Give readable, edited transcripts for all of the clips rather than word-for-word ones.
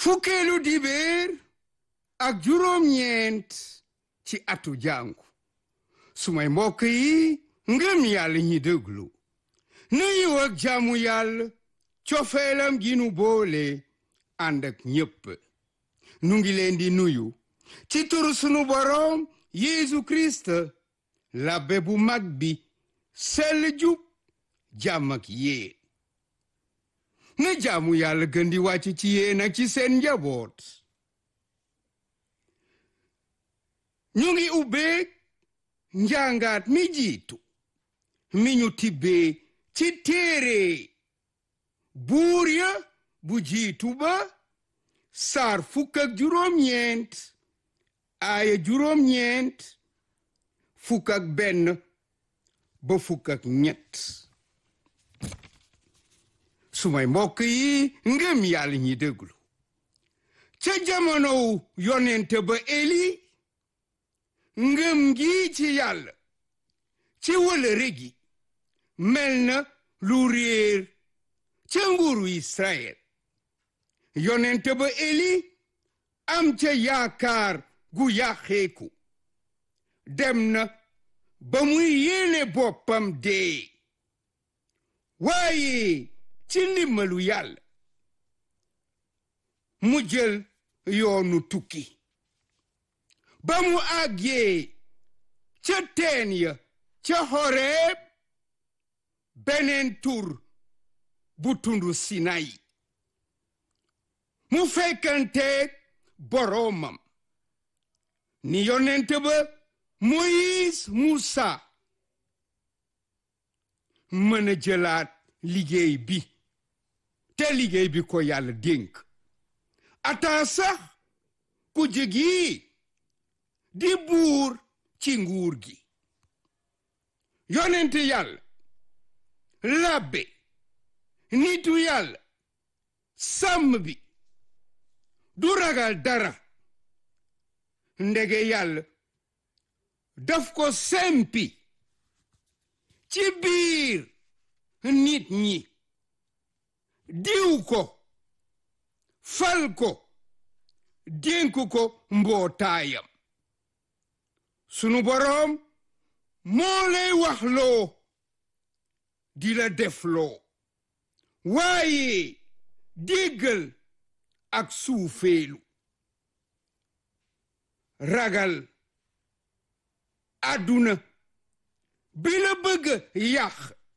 fukkeelu dibéer ak juróom-ñeent ci atu jàngu sumay mbokk yi ngëm yàlla ñi déglu nu yiw ak jaamu yàlla cofeelam gi nu boole ànd ak ñépp nu ngi leen di nuyu ci turu sunu boroom Yeesu Kirist labbe bu mag bi sell jub jàmm ak yéen na jaamu yàlla gën di wàcc ci yéen ak ci seen njaboot ñu ngi ubbeek njàngaat mi jiitu mi ñu tibbee ci téere buur ya bu jiitu ba saar fukk ak juróom-ñeent aaya juróom-ñeent fukk ak benn ba fukk ak ñett sumay mbokk yi ngëm yàlla ñi déglu ca jamonow yonente ba Eli ngëm gi ci yàlla ci wëllëre gi mel na lu réer ca nguuru Israël yonente ba Eli am ca yaakaar gu yàqeeku dem na ba muy yéene boppam dee waaye ci ndimbalu yàlla mu jël yoonu tukki ba mu àggee ca teen ya ca Horeeb beneen tur bu tundu Sinay mu fekkanteeg boroomam ni yonente ba Moïse Musa mën a jëlaat liggéey bi te liggéey bi ko yàlla dénk ataa sax ku jigi di buur ci nguur gi yonente yàlla labbe nitu yàlla sàmm bi du ragal dara ndege yàlla daf ko sempi ci biir nit ñi diw ko fal ko dénk ko mbootaayam sunu boroom moo lay wax loo di la def loo waaye déggal ak suufeelu ragal àdduna bi la bëgg yàq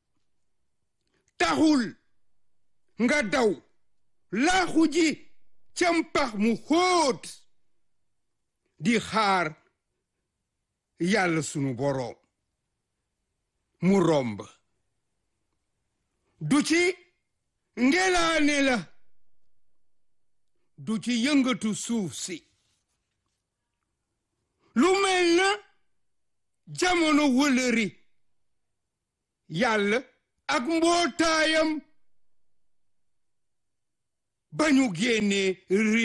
taxul nga daw laaxu ji ca mpax mu xóot di xaar yàlla sunu boroom mu romb du ci ngelaane la du ci yëngatu suuf si lu mel na jamono wëlëri yàlla ak mbootaayam ba ñu génnee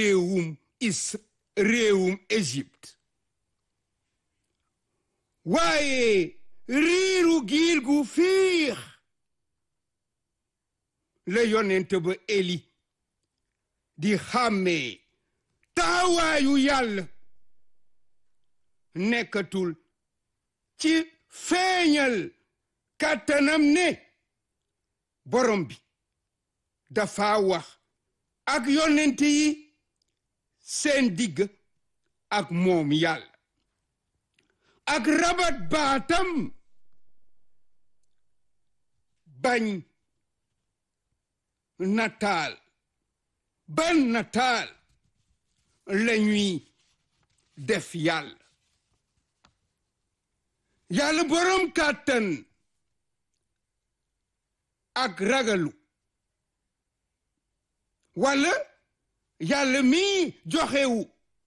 réewum Égypte waaye riiru giir gu fiix la yonent ba Eli di xàmmee taawaayu yàlla nekkatul ci feeñal kàttanam ne borom bi dafa wax ak yonent yi seen digg ak moom yàlla ak rabat baatam bañ nataal ban nataal lañuy def yàlla yàlla borom kàttan ak ragalu walla yàlla mi joxewu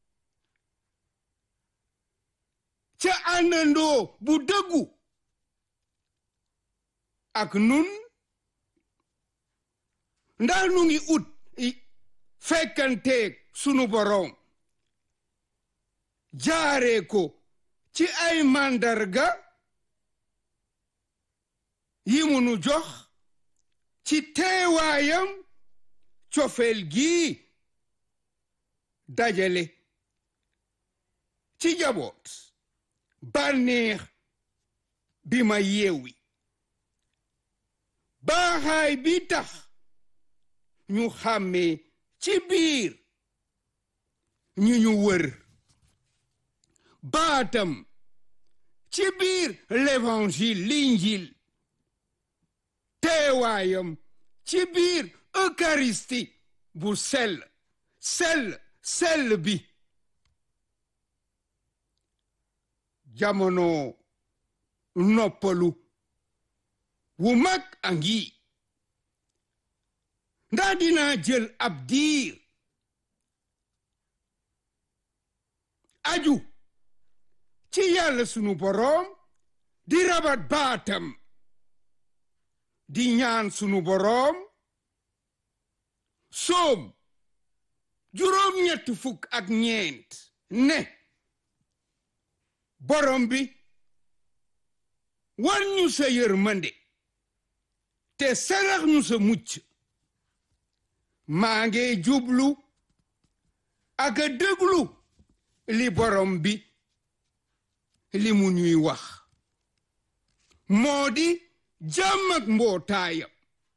ca àndandoo bu dëggu ak nun ndax nu ngi ut fekkanteeg sunu boroom jaaree ko ci ay màndarga yi mu nu jox ci teewaayam cofeel gi dajale ci jaboot bànneex bi ma yeewi baaxaay bi tax ñu xàmmee ci biir ñu ñu wër baatam ci biir l'évangile l'injil teewaayam ci biir eucharistie bu sell bi jamono noppalu wu mag a ngi ndax dinaa jël ab diir aju ci yàlla sunu boroom di rabat baatam di ñaan sunu boroom Soom 8:4 ne borom bi wan ñu sa yërmande te sarax ñu sa mucc maa ngi jublu ak a déglu li borom bi li mu ñuy wax moo di jàmm ak mbootaayam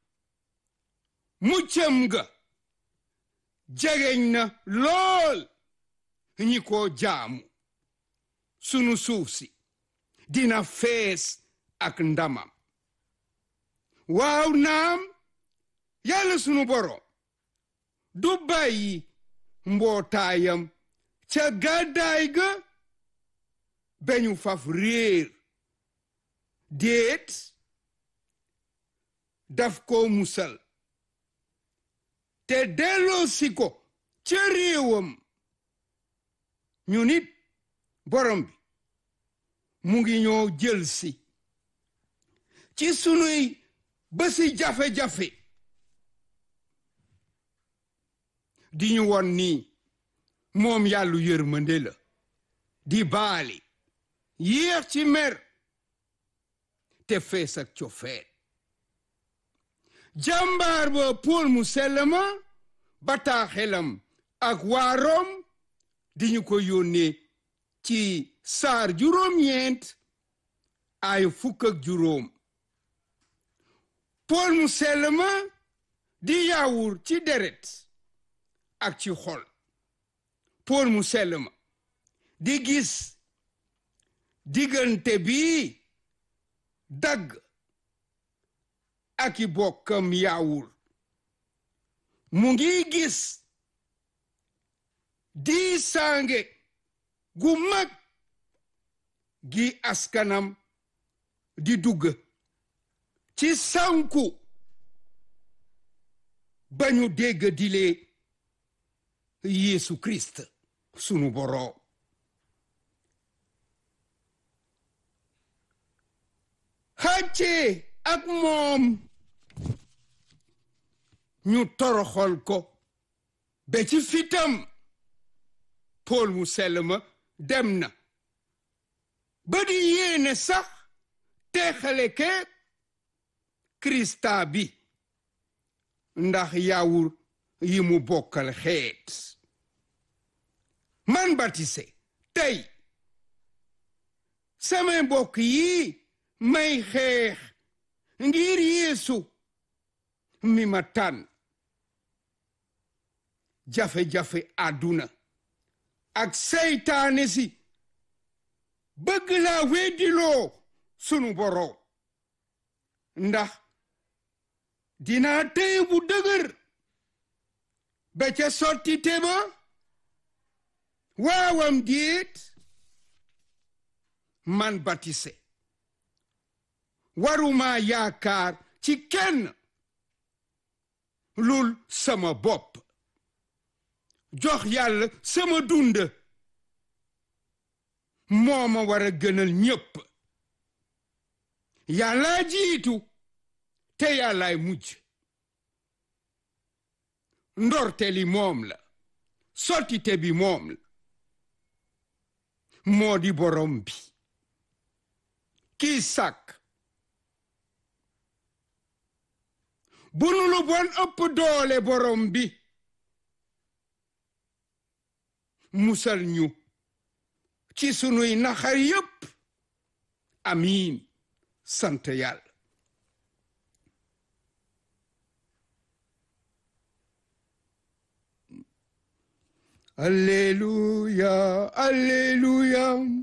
muccam nga jegeñ na lool ñi ko jaamu sunu suuf si dina fees ak ndamam waaw naam yàlla sunu boroom du bàyyi mbootaayam ca gàddaay ga beñu faf réer déet daf ko musal te delloosi ko ca réewam ñu nit borom bi mu ngi ñoo jël si ci sunuy bési jafe-jafe di ñu won nii moom yàllu yërmande la di baali yéex ci mer te fees ak cofeet jàmbaar ba Pool mu sell ma bataaxelam ak waaroom di ñu ko yónnee ci saar 9 ay 10 Pool mu sell ma di yaawur ci deret ak ci xol Pool mu sell ma di gis diggante bi dagg ak i bokkam yaawur mu ngi gis di sange gu mag gi askanam di dugg ci sanku ba ñu dégg dile Yeesu Kirist sunu boroom xàcce ak moom ñu toroxal ko ba ci fitam Pool mu sell ma dem na ba di yéene sax teexale ke Kirista bi ndax yaawur yi mu bokkal xeet man batise tey samay mbokk yi may xeex ngir Yeesu mi ma tànn jafe-jafe àdduna ak seytaane si bëgg laa weddiloo sunu boroom ndax dinaa téye bu dëgër ba ca sotti te ba waawam déet man batise waruma yaakaar ci kenn lul sama bopp jox yàlla sama dund moo ma war a gënal ñépp yàlla jiitu te yàllaay mujj ndorte li moom la sottite bi moom la moo di borom bi kii sàkk bu nu lu bon ëpp doole borom bi musal ñu ci sunuy naxar yépp amiin sant yàlla alleluya alleluya